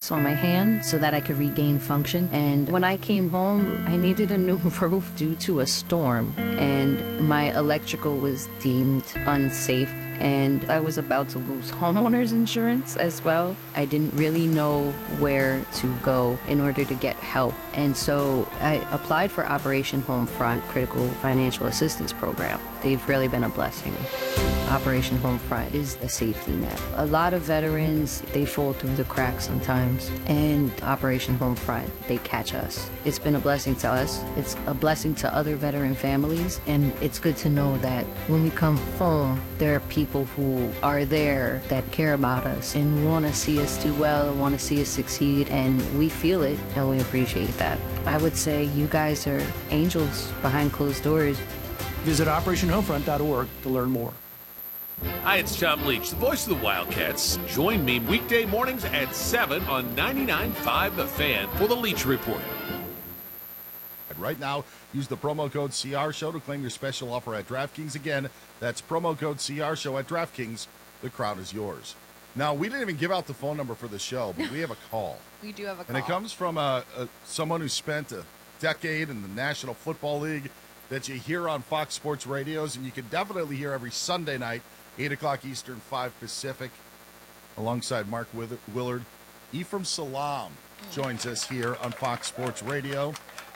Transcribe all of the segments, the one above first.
cast on my hand so that I could regain function. And when I came home, I needed a new roof due to a storm, and my electrical was deemed unsafe. And I was about to lose homeowners insurance as well. I didn't really know where to go in order to get help. And so I applied for Operation Homefront Critical Financial Assistance Program. They've really been a blessing. Operation Homefront is a safety net. A lot of veterans, they fall through the cracks sometimes, and Operation Homefront, they catch us. It's been a blessing to us. It's a blessing to other veteran families, and it's good to know that when we come home, there are people who are there that care about us and want to see us do well, want to see us succeed, and we feel it, and we appreciate that. I would say you guys are angels behind closed doors. Visit OperationHomefront.org to learn more. Hi, it's Tom Leach, the voice of the Wildcats. Join me weekday mornings at 7 on 99.5 The Fan for the Leach Report. Right now, use the promo code CRSHOW to claim your special offer at DraftKings. Again, that's promo code CRSHOW at DraftKings. The crowd is yours. Now, we didn't even give out the phone number for the show, but we have a call. We do have a call. And it comes from someone who spent a decade in the National Football League that you hear on Fox Sports radios, and you can definitely hear every Sunday night, 8 o'clock Eastern, 5 Pacific, alongside Mark Willard. Ephraim Salaam joins us here on Fox Sports Radio.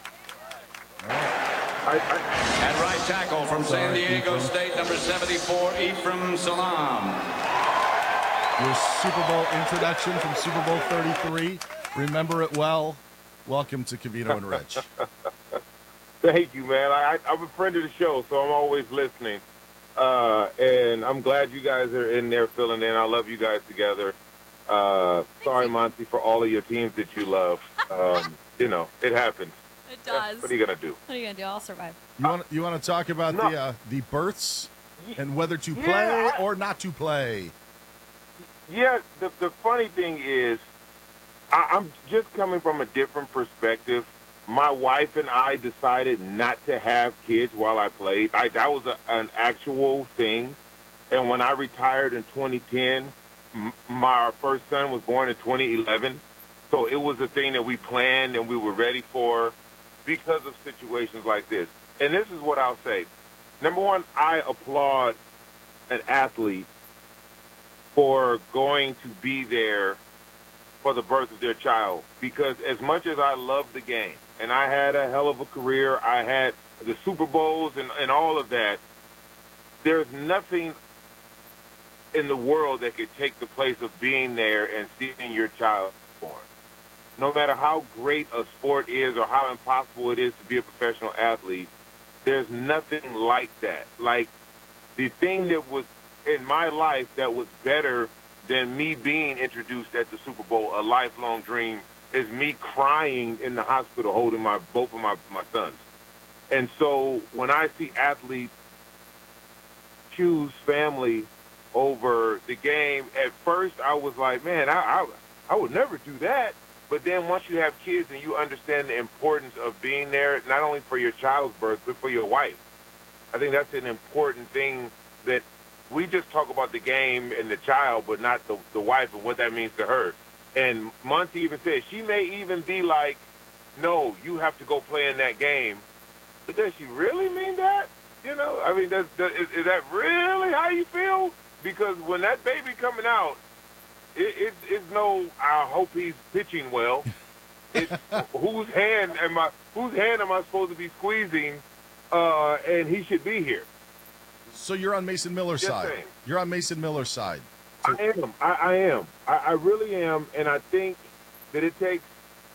And right tackle from San Diego State, number 74, Ephraim Salaam. Your Super Bowl introduction from Super Bowl 33. Remember it well. Welcome to Covino and Rich. Thank you, man. I'm a friend of the show, so I'm always listening. And I'm glad you guys are in there filling in. I love you guys together. Sorry, Monty, for all of your teams that you love. You know, it happens. It does. What are you going to do? What are you going to do? I'll survive. You want to talk about the births and whether to play or not to play? Yeah, the funny thing is, I'm just coming from a different perspective. My wife and I decided not to have kids while I played. That was an actual thing. And when I retired in 2010, my first son was born in 2011. So it was a thing that we planned and we were ready for because of situations like this. And this is what I'll say. Number one, I applaud an athlete for going to be there for the birth of their child, because as much as I love the game, and I had a hell of a career, I had the Super Bowls and all of that, there's nothing in the world that could take the place of being there and seeing your child born. No matter how great a sport is or how impossible it is to be a professional athlete, there's nothing like that. Like, the thing that was in my life that was better than me being introduced at the Super Bowl, a lifelong dream, is me crying in the hospital holding both of my sons. And so when I see athletes choose family over the game, at first I was like, man, I would never do that. But then once you have kids and you understand the importance of being there, not only for your child's birth, but for your wife, I think that's an important thing. That we just talk about the game and the child, but not the wife and what that means to her. And Monty even said she may even be like, no, you have to go play in that game. But does she really mean that? You know, I mean, is that really how you feel? Because when that baby coming out, it's no, I hope he's pitching well. It's whose hand am I supposed to be squeezing? And he should be here. So you're on Mason Miller's side. Saying. You're on Mason Miller's side. So I am. I really am. And I think that it takes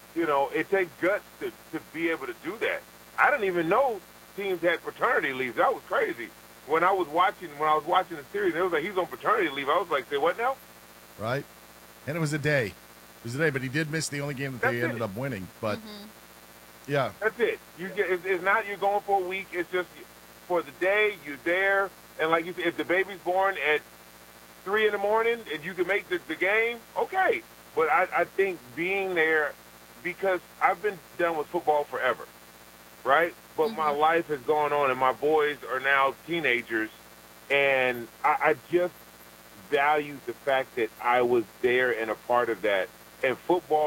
guts to be able to do that. I didn't even know teams had paternity leave. That was crazy. When I was watching the series, it was like he's on paternity leave. I was like, say what now? Right. And it was a day. It was a day, but he did miss the only game that they ended up winning. But yeah, that's it. It's not you're going for a week. It's just for the day. You're there, and like you said, if the baby's born at 3 a.m. and you can make the game, okay. But I think being there, because I've been done with football forever, right? But my life has gone on, and my boys are now teenagers, and I just value the fact that I was there and a part of that. And football